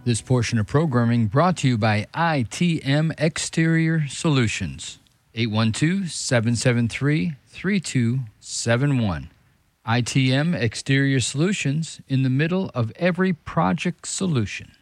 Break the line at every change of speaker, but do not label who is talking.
This portion of programming brought to you by ITM Exterior Solutions. 812-773-3271. ITM Exterior Solutions, in the middle of every project solution.